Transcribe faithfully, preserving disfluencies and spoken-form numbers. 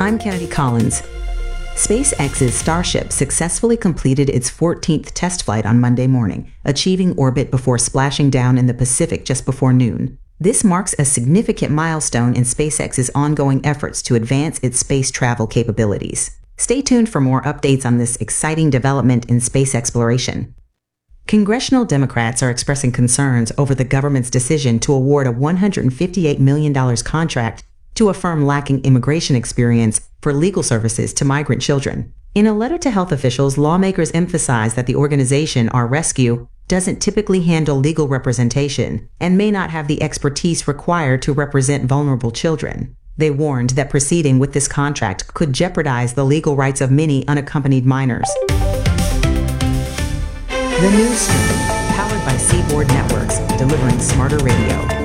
I'm Kennedy Collins. SpaceX's Starship successfully completed its fourteenth test flight on Monday morning, achieving orbit before splashing down in the Pacific just before noon. This marks a significant milestone in SpaceX's ongoing efforts to advance its space travel capabilities. Stay tuned for more updates on this exciting development in space exploration. Congressional Democrats are expressing concerns over the government's decision to award a one hundred fifty-eight million dollars contract to a firm lacking immigration experience for legal services to migrant children. In a letter to health officials, lawmakers emphasize that the organization, Our Rescue, doesn't typically handle legal representation and may not have the expertise required to represent vulnerable children. They warned that proceeding with this contract could jeopardize the legal rights of many unaccompanied minors. The News Stream, powered by Seaboard Networks, delivering smarter radio.